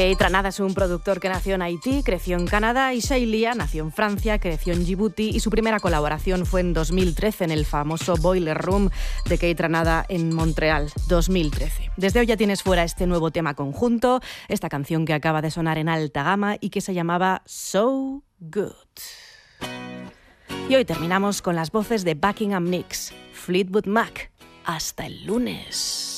Keith Ranada es un productor que nació en Haití, creció en Canadá, y Shailia nació en Francia, creció en Djibouti, y su primera colaboración fue en 2013 en el famoso Boiler Room de Keith Ranada en Montreal, 2013. Desde hoy ya tienes fuera este nuevo tema conjunto, esta canción que acaba de sonar en alta gama y que se llamaba So Good. Y hoy terminamos con las voces de Buckingham Nicks, Fleetwood Mac. Hasta el lunes.